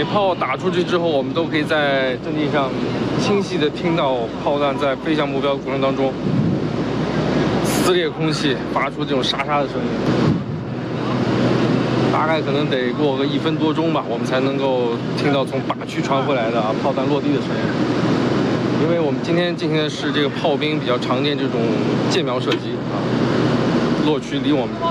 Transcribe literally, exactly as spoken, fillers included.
每炮打出去之后，我们都可以在阵地上清晰地听到炮弹在飞向目标的过程当中撕裂空气，发出这种沙沙的声音。大概可能得过个一分多钟吧，我们才能够听到从靶区传回来的啊炮弹落地的声音。因为我们今天进行的是这个炮兵比较常见这种箭瞄射击啊，落区离我们